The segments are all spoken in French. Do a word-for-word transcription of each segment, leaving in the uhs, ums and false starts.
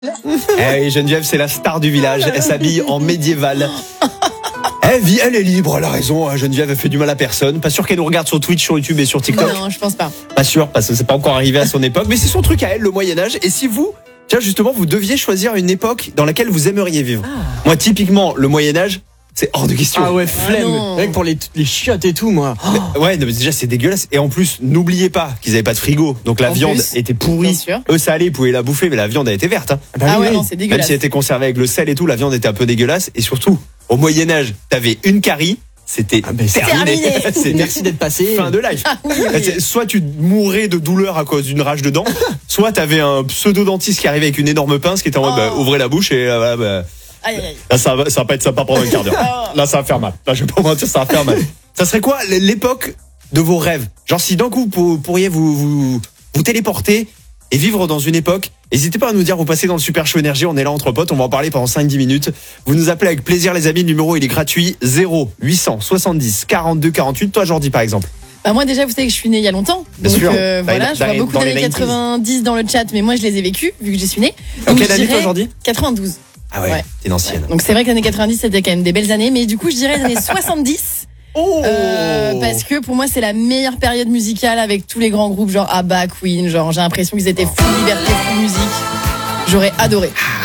Eh oui, Geneviève, c'est la star du village. Elle s'habille en médiéval. Elle vit, elle est libre, elle a raison. Geneviève, elle fait du mal à personne. Pas sûr qu'elle nous regarde sur Twitch, sur YouTube et sur TikTok. Non, je pense pas. Pas sûr, parce que c'est pas encore arrivé à son époque. Mais c'est son truc à elle, le Moyen-Âge. Et si vous, tiens, justement, vous deviez choisir une époque dans laquelle vous aimeriez vivre. Ah. Moi, typiquement, le Moyen-Âge, c'est hors de question. Ah ouais, flemme. Ah Rien que pour les, les chiottes et tout, moi. Mais, ouais, non, mais déjà, c'est dégueulasse. Et en plus, n'oubliez pas qu'ils avaient pas de frigo. Donc la En viande plus, était pourrie. bien sûr. Eux, ça allait, ils pouvaient la bouffer, mais la viande, elle était verte. Hein. Bah ah oui, ouais, oui. Non, c'est Même dégueulasse. si elle était conservée avec le sel et tout, la viande était un peu dégueulasse. Et surtout, au Moyen-Âge, t'avais une carie. C'était ah ben terminé. terminé. Merci d'être passé. Fin de life. Ah oui, oui. Soit tu mourrais de douleur à cause d'une rage de dents, soit t'avais un pseudo-dentiste qui arrivait avec une énorme pince qui était en mode, Oh. bah, ouvrez la bouche et euh, bah, Aïe, aïe, aïe. là, ça va, ça va pas être sympa pendant un quart d'heure. Là, ça va faire mal. Là, je vais pas mentir, ça va faire mal. Ça serait quoi l'époque de vos rêves? Genre, si d'un coup, vous pourriez vous, vous, vous téléporter et vivre dans une époque, n'hésitez pas à nous dire, vous passez dans le Super Show Énergie, on est là entre potes, on va en parler pendant cinq dix minutes. Vous nous appelez avec plaisir les amis, le numéro il est gratuit, zéro huit cent soixante-dix quarante-deux quarante-huit. Toi Jordi par exemple. Bah moi déjà vous savez que je suis née il y a longtemps. Bien Donc sûr. euh, Bah, voilà, dans- je vois beaucoup dans les d'années quatre-vingt-dix dans le chat, mais moi je les ai vécues vu que j'y suis née. En Donc, quelle je année toi dirais Jordi? quatre-vingt-douze. Ah ouais, Ouais. t'es une ancienne. Donc c'est vrai que les années quatre-vingt-dix c'était quand même des belles années, mais du coup je dirais les années soixante-dix. Oh Euh, parce que pour moi c'est la meilleure période musicale avec tous les grands groupes genre ABBA, Queen, genre j'ai l'impression qu'ils étaient full liberté, full musique. J'aurais adoré.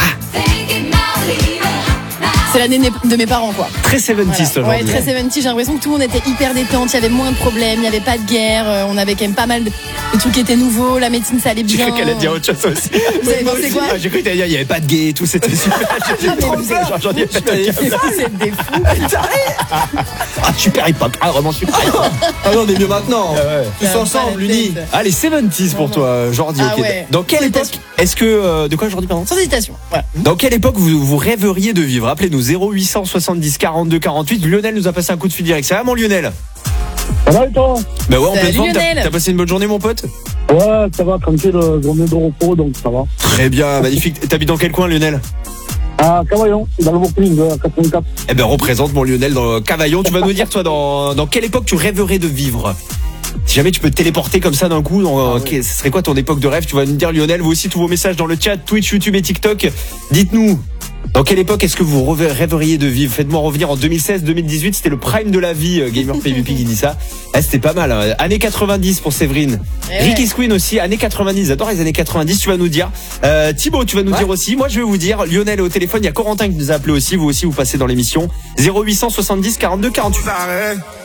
C'est l'année de mes parents quoi. Très soixante-dix Voilà. Ouais, aujourd'hui. très soixante-dix, j'ai l'impression que tout le monde était hyper détente, il y avait moins de problèmes, il n'y avait pas de guerre, euh, on avait quand même pas mal de, de trucs qui étaient nouveaux, la médecine ça allait J'ai bien. cru qu'elle allait dire autre chose aussi. Vous avez pensé quoi? Ah, j'ai cru qu'elle allait dire il y avait pas de gay et tout, c'était super. J'ai mais trop vous peur. êtes- Jordi, Vous êtes des fous. ah, super hip-hop. Ah, vraiment super hip-hop. Ah non, on est mieux maintenant. Ah ouais. Tous Pas ensemble, la unis. tête. Allez, soixante-dix pour Non, toi, Jordi. Ah ok. ouais. Dans quelle époque Félicitations. est-ce que euh, de quoi Jordi pardon? Sans hésitation. Voilà. Dans quelle époque vous, vous rêveriez de vivre? Appelez-nous zéro huit cent soixante-dix quarante-deux quarante-huit. Lionel nous a passé un coup de fil direct. Ça va mon Lionel? Ça va et toi? Bah ouais, en Salut, pleine forme. T'as Lionel. t'as passé une bonne journée mon pote? Ouais, ça va, tranquille, euh, journée de repos, donc ça va. Très bien, magnifique. T'habites dans quel coin Lionel? À Cavaillon, dans le Vaucluse, à quatre-vingt-quatre. Eh ben représente mon Lionel dans Cavaillon. Tu vas nous dire toi dans, dans quelle époque tu rêverais de vivre? Si jamais tu peux te téléporter comme ça d'un coup, dans, ce serait quoi ton époque de rêve? Tu vas nous dire Lionel, vous aussi tous vos messages dans le chat, Twitch, YouTube et TikTok. Dites-nous, dans quelle époque est-ce que vous rêve- rêveriez de vivre? Faites-moi revenir en deux mille seize deux mille dix-huit, c'était le prime de la vie, euh, Gamer P V P qui dit ça. Ah, c'était pas mal. Hein. Années quatre-vingt-dix pour Séverine. Eh Ricky Queen aussi, années quatre-vingt-dix. J'adore les années quatre-vingt-dix, tu vas nous dire. Euh, Thibaut, tu vas nous Ouais. dire aussi. Moi, je vais vous dire. Lionel est au téléphone. Il y a Corentin qui nous a appelé aussi. Vous aussi, vous passez dans l'émission. zéro huit cent soixante-dix quarante-deux quarante-huit.